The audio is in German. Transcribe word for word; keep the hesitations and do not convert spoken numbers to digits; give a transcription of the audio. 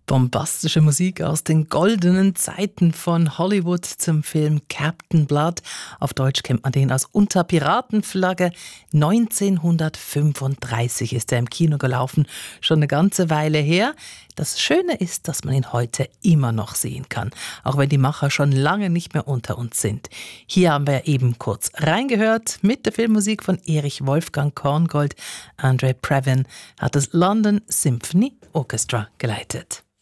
Bombastische Musik aus den goldenen Zeiten von Hollywood zum Film Captain Blood. Auf Deutsch kennt man den als Unter Piratenflagge. neunzehnhundertfünfunddreißig ist er im Kino gelaufen. Schon eine ganze Weile her. Das Schöne ist, dass man ihn heute immer noch sehen kann, auch wenn die Macher schon lange nicht mehr unter uns sind. Hier haben wir eben kurz reingehört mit der Filmmusik von Erich Wolfgang Korngold. Andre Previn hat das London Symphony Orchestra geleitet.